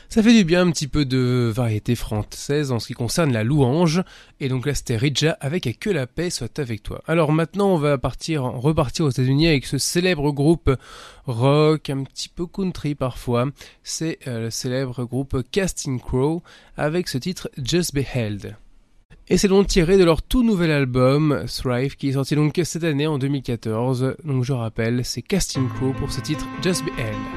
Ça fait du bien un petit peu de variété française en ce qui concerne la louange. Et donc là c'était Rija avec Que la paix soit avec toi. Alors maintenant on va repartir aux États-Unis avec ce célèbre groupe rock, un petit peu country parfois. C'est le célèbre groupe Casting Crow avec ce titre Just Be Held. Et c'est donc tiré de leur tout nouvel album Thrive qui est sorti donc cette année en 2014. Donc je rappelle, c'est Casting Crow pour ce titre Just Be Held.